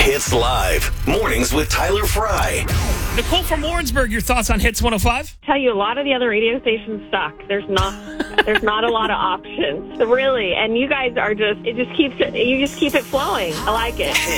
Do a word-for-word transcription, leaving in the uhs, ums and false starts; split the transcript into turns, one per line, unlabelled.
Hits Live. Mornings with Tyler Fry.
Nicole from Warrensburg, your thoughts on Hits one oh five?
Tell you, a lot of the other radio stations suck. There's not, there's not a lot of options, really. And you guys are just, it just keeps it, you just keep it flowing. I like it.